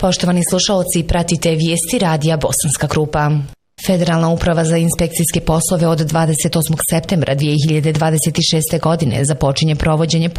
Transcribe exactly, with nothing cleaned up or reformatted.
Poštovani slušaoci, pratite vijesti radija Bosanska Krupa. Federalna uprava za inspekcijske poslove od dvadeset osmog septembra dvije hiljade dvadeset šeste. godine započinje provođenje